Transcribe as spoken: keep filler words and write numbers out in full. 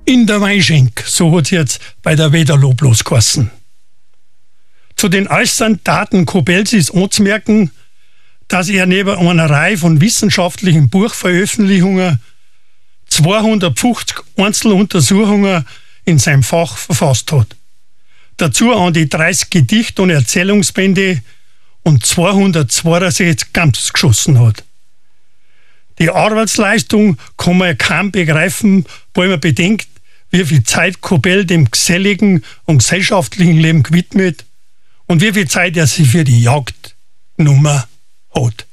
in der Weinschenk, so hat es jetzt bei der Wederloh bloß geheißen. Zu den äußeren Daten Kobels ist anzumerken, dass er neben einer Reihe von wissenschaftlichen Buchveröffentlichungen zweihundertfünfzig Einzeluntersuchungen in seinem Fach verfasst hat. Dazu an die dreißig Gedichte und Erzählungsbände und zweihundertzweiundsechzig Gams geschossen hat. Die Arbeitsleistung kann man kaum begreifen, weil man bedenkt, wie viel Zeit Kobel dem geselligen und gesellschaftlichen Leben gewidmet und wie viel Zeit er sich für die Jagd genommen hat.